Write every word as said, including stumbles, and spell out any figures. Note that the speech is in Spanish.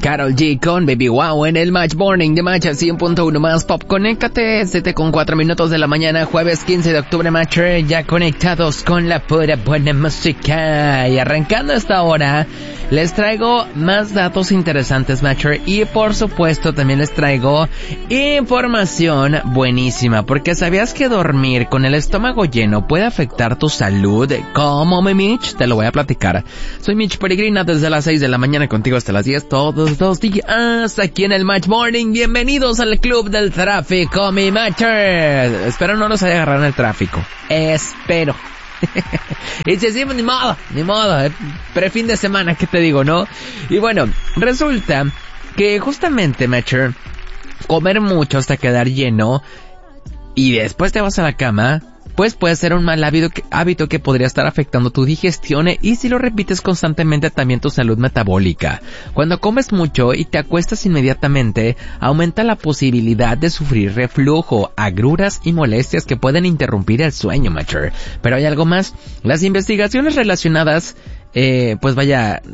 Karol G con Baby Wow en el Match Morning de Match cien punto uno más Pop. Conéctate, siete con cuatro minutos de la mañana, jueves quince de octubre, Matcher, ya conectados con la pura buena música. Y arrancando esta hora, les traigo más datos interesantes, Matcher, y por supuesto también les traigo información buenísima, porque ¿sabías que dormir con el estómago lleno puede afectar tu salud? ¿Cómo, mi Mitch? Te lo voy a platicar. Soy Mitch Peregrina desde las seis de la mañana contigo hasta las diez todos los días aquí en el Match Morning. Bienvenidos al Club del Tráfico, mi Matcher. Espero no los haya agarrado en el tráfico. Espero. Y si sí, ni modo, ni modo, eh, pre-fin de semana, ¿qué te digo, no? Y bueno, resulta que justamente, Matcher, comer mucho hasta quedar lleno y después te vas a la cama, pues puede ser un mal hábito que, hábito que podría estar afectando tu digestión y si lo repites constantemente también tu salud metabólica. Cuando comes mucho y te acuestas inmediatamente, aumenta la posibilidad de sufrir reflujo, agruras y molestias que pueden interrumpir el sueño, Matcher. Pero hay algo más. Las investigaciones relacionadas, eh, pues vaya,